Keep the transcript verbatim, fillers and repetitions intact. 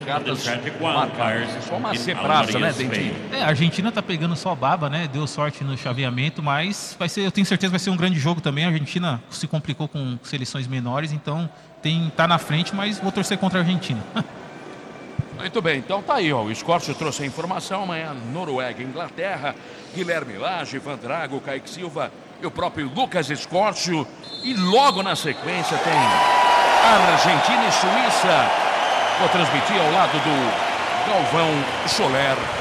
Cartas marcadas. Só uma cepraça, né, Dentinho? É, a Argentina tá pegando só baba, né? Deu sorte no chaveamento, mas vai ser, eu tenho certeza que vai ser um grande jogo também. A Argentina se complicou com seleções menores, então tem, tá na frente, mas vou torcer contra a Argentina. Muito bem, então tá aí, ó. O Scorpio trouxe a informação. Amanhã, Noruega, Inglaterra, Guilherme Lage, Van Drago, Kaique Silva e o próprio Lucas Scorpio. E logo na sequência tem Argentina e Suíça. Vou transmitir ao lado do Galvão Soler.